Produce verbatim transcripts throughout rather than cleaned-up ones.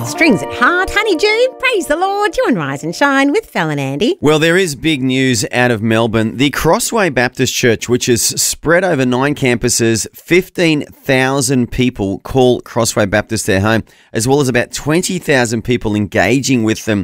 Strings at heart, honey June, praise the Lord, you and Rise and Shine with Fel and Andy. Well, there is big news out of Melbourne. The Crossway Baptist Church, which is spread over nine campuses, fifteen thousand people call Crossway Baptist their home, as well as about twenty thousand people engaging with them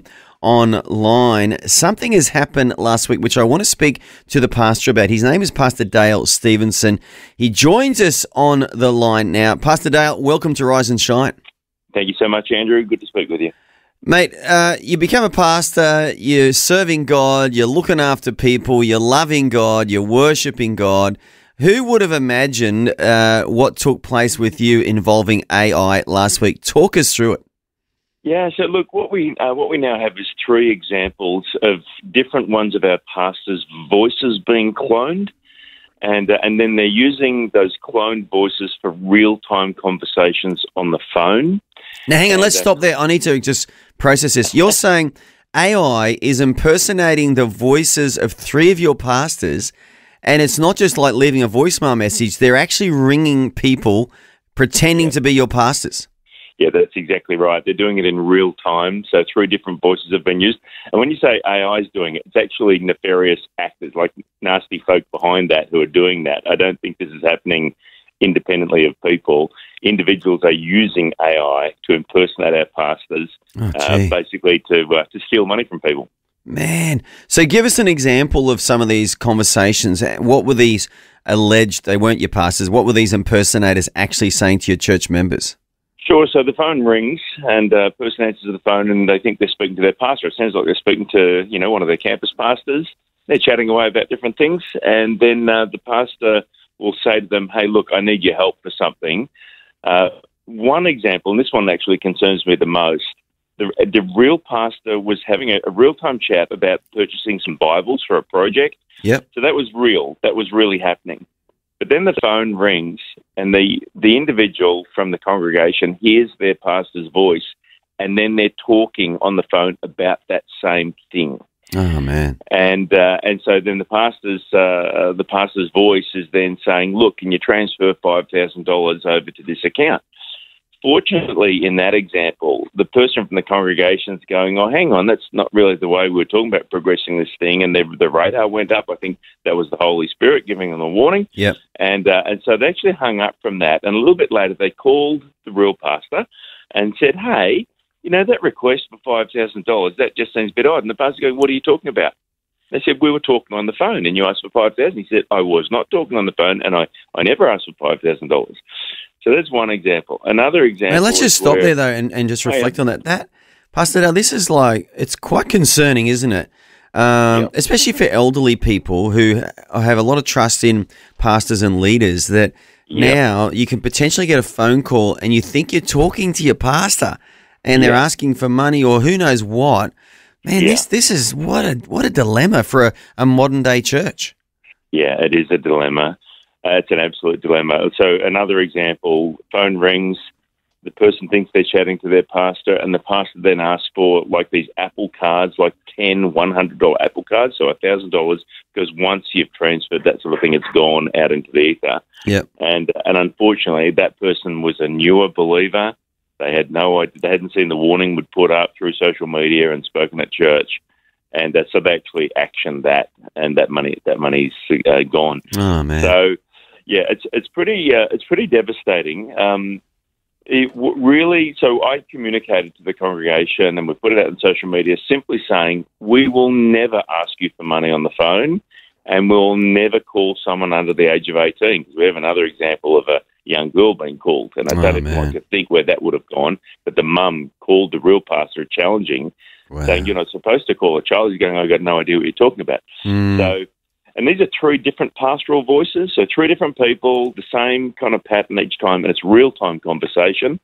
online. Something has happened last week, which I want to speak to the pastor about. His name is Pastor Dale Stevenson. He joins us on the line now. Pastor Dale, welcome to Rise and Shine. Thank you so much, Andrew. Good to speak with you. Mate, uh, you become a pastor, you're serving God, you're looking after people, you're loving God, you're worshipping God. Who would have imagined uh, what took place with you involving A I last week? Talk us through it. Yeah, so look, what we uh, what we now have is three examples of different ones of our pastors' voices being cloned, and uh, and then they're using those cloned voices for real-time conversations on the phone. Now, hang on, and, let's uh, stop there. I need to just process this. You're saying A I is impersonating the voices of three of your pastors, and it's not just like leaving a voicemail message. They're actually ringing people pretending Yeah. to be your pastors. Yeah, that's exactly right. They're doing it in real time, so three different voices have been used. And when you say A I is doing it, it's actually nefarious actors, like nasty folk behind that who are doing that. I don't think this is happening independently of people. Individuals are using A I to impersonate our pastors, Oh, uh, gee. basically to uh, to steal money from people. Man. So give us an example of some of these conversations. What were these alleged, they weren't your pastors, what were these impersonators actually saying to your church members? Sure. So the phone rings, and a uh, person answers the phone, and they think they're speaking to their pastor. It sounds like they're speaking to, you know, one of their campus pastors. They're chatting away about different things, and then uh, the pastor will say to them, "Hey, look, I need your help for something." Uh, one example, and this one actually concerns me the most. The, the real pastor was having a, a real-time chat about purchasing some Bibles for a project. Yep. So that was real. That was really happening. But then the phone rings, and the, the individual from the congregation hears their pastor's voice, and then they're talking on the phone about that same thing. Oh, man. And uh, and so then the pastor's uh, the pastor's voice is then saying, "Look, can you transfer five thousand dollars over to this account?" Fortunately, in that example, the person from the congregation is going, "Oh, hang on, that's not really the way we were talking about progressing this thing." And the, the radar went up. I think that was the Holy Spirit giving them a warning. Yep. And uh, and so they actually hung up from that. And a little bit later, they called the real pastor and said, "Hey, you know, that request for five thousand dollars, that just seems a bit odd." And the pastor going, "What are you talking about?" They said, "We were talking on the phone and you asked for five thousand dollars. He said, "I was not talking on the phone, and I, I never asked for five thousand dollars. So that's one example. Another example. Now, let's just is stop where- there, though, and, and just Oh, yeah. reflect on that. That, Pastor Dale, this is like, it's quite concerning, isn't it? Um, Yeah. Especially for elderly people who have a lot of trust in pastors and leaders, that Yeah. now you can potentially get a phone call and you think you're talking to your pastor and they're Yeah. asking for money or who knows what. Man, Yeah. this this is what a what a dilemma for a, a modern day church. Yeah, it is a dilemma. Uh, it's an absolute dilemma. So another example, phone rings, the person thinks they're chatting to their pastor, and the pastor then asks for like these Apple cards, like ten one hundred dollars Apple cards, so one thousand dollars, because once you've transferred that sort of thing, it's gone out into the ether. Yep. And and unfortunately, that person was a newer believer. They had no idea, they hadn't seen the warning we'd put up through social media and spoken at church. And uh, so they actually actioned that, and that money that money's uh, gone. Oh, man. So, yeah, it's it's pretty uh, it's pretty devastating. Um, it w- really, so I communicated to the congregation, and we put it out on social media, simply saying we will never ask you for money on the phone, and we'll never call someone under the age of eighteen. Because we have another example of a young girl being called, and I Oh, don't even man. want to think where that would have gone. But the mum called the real pastor, challenging, Wow. saying you're not supposed to call a child. He's going, I've got no idea what you're talking about. Mm. So, and these are three different pastoral voices, so three different people, the same kind of pattern each time, and it's real-time conversation.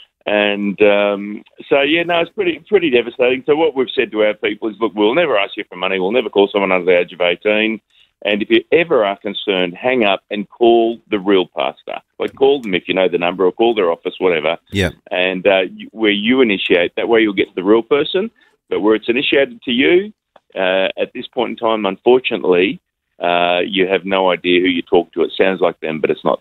And um, so, yeah, no, it's pretty pretty devastating. So what we've said to our people is, look, we'll never ask you for money. We'll never call someone under the age of eighteen. And if you ever are concerned, hang up and call the real pastor. Like, call them if you know the number, or call their office, whatever. Yeah. And uh, you- where you initiate, that way you'll get to the real person. But where it's initiated to you, uh, at this point in time, unfortunately, uh, you have no idea who you talk to. It sounds like them, but it's not them.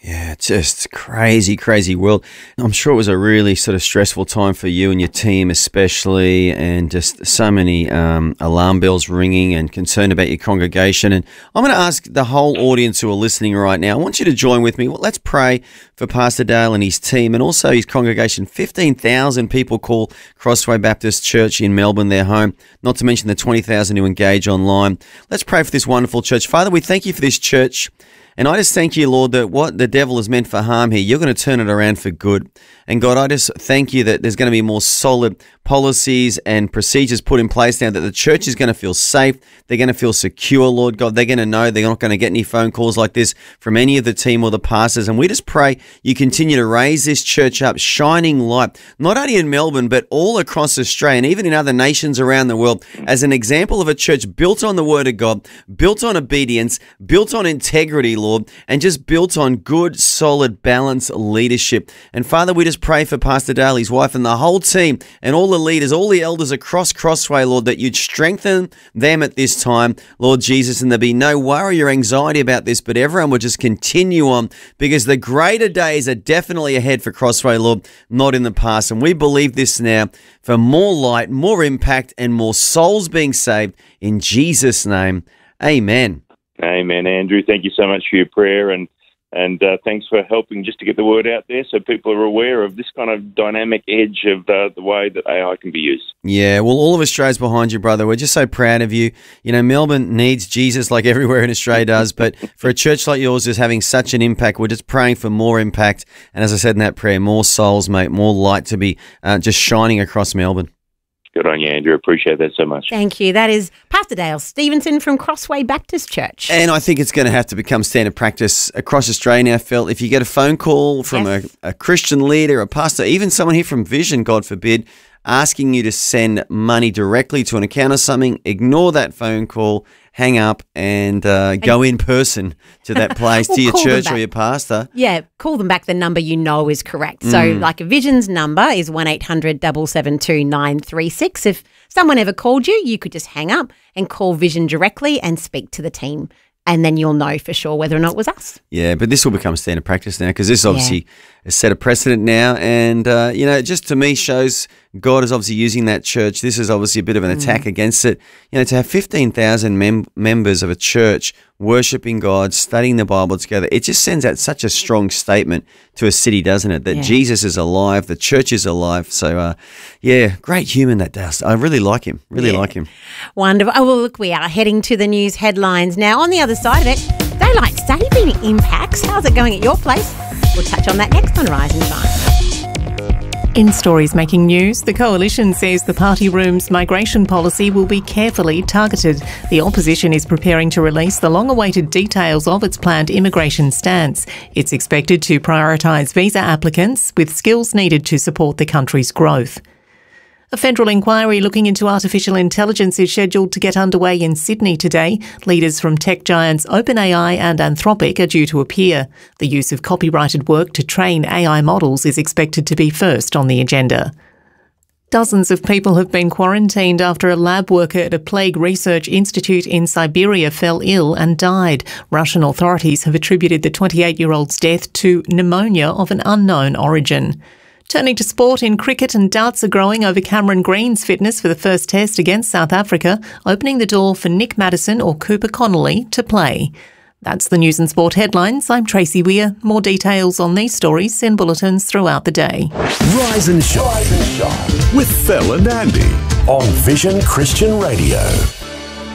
Yeah, just crazy, crazy world. I'm sure it was a really sort of stressful time for you and your team especially, and just so many um, alarm bells ringing and concern about your congregation. And I'm going to ask the whole audience who are listening right now, I want you to join with me. Well, let's pray for Pastor Dale and his team and also his congregation. fifteen thousand people call Crossway Baptist Church in Melbourne their home, not to mention the twenty thousand who engage online. Let's pray for this wonderful church. Father, we thank you for this church. And I just thank you, Lord, that what the devil has meant for harm here, you're going to turn it around for good. And God, I just thank you that there's going to be more solid policies and procedures put in place now, that the church is going to feel safe. They're going to feel secure, Lord God. They're going to know they're not going to get any phone calls like this from any of the team or the pastors. And we just pray you continue to raise this church up, shining light, not only in Melbourne, but all across Australia and even in other nations around the world, as an example of a church built on the Word of God, built on obedience, built on integrity, Lord, and just built on good, solid, balanced leadership. And Father, we just pray for Pastor Dale, his wife, and the whole team, and all the leaders, all the elders across Crossway, Lord, that you'd strengthen them at this time, Lord Jesus, and there'd be no worry or anxiety about this, but everyone would just continue on, because the greater days are definitely ahead for Crossway, Lord, not in the past. And we believe this now for more light, more impact, and more souls being saved. In Jesus' name, amen. Amen, Andrew. Thank you so much for your prayer, and and uh, thanks for helping just to get the word out there so people are aware of this kind of dynamic edge of uh, the way that A I can be used. Yeah, well, all of Australia's behind you, brother. We're just so proud of you. You know, Melbourne needs Jesus like everywhere in Australia does, but for a church like yours is having such an impact, we're just praying for more impact. And as I said in that prayer, more souls, mate, more light to be uh, just shining across Melbourne. Good on you, Andrew. Appreciate that so much. Thank you. That is Pastor Dale Stevenson from Crossway Baptist Church. And I think it's going to have to become standard practice across Australia now, Phil. If you get a phone call from Yes. a, a Christian leader, a pastor, even someone here from Vision, God forbid, asking you to send money directly to an account or something, ignore that phone call, hang up, and, uh, go in person to that place, Well, to your call them church or back. your pastor. Yeah, call them back. The number you know is correct. So Mm. like a Vision's number is one eight hundred seven seven two nine three six. If someone ever called you, you could just hang up and call Vision directly and speak to the team. And then you'll know for sure whether or not it was us. Yeah, but this will become standard practice now, because this obviously has set a precedent now. And, uh, you know, it just to me shows God is obviously using that church. This is obviously a bit of an attack against it. You know, to have fifteen thousand mem- members of a church worshipping God, studying the Bible together, it just sends out such a strong statement to a city, doesn't it? That Yeah. Jesus is alive, the church is alive. So, uh, yeah, great human that does. I really like him, really Yeah. like him. Wonderful. Oh, well, look, we are heading to the news headlines now. On the other side of it, daylight saving impacts. How's it going at your place? We'll touch on that next on Rise and Shine. In stories making news, the Coalition says the party room's migration policy will be carefully targeted. The opposition is preparing to release the long-awaited details of its planned immigration stance. It's expected to prioritise visa applicants with skills needed to support the country's growth. A federal inquiry looking into artificial intelligence is scheduled to get underway in Sydney today. Leaders from tech giants OpenAI and Anthropic are due to appear. The use of copyrighted work to train A I models is expected to be first on the agenda. Dozens of people have been quarantined after a lab worker at a plague research institute in Siberia fell ill and died. Russian authorities have attributed the twenty-eight-year-old's death to pneumonia of an unknown origin. Turning to sport, in cricket, and doubts are growing over Cameron Green's fitness for the first test against South Africa, opening the door for Nick Maddison or Cooper Connolly to play. That's the news and sport headlines. I'm Tracy Weir. More details on these stories in bulletins throughout the day. Rise and Shine, Rise and Shine. With Phil and Andy on Vision Christian Radio.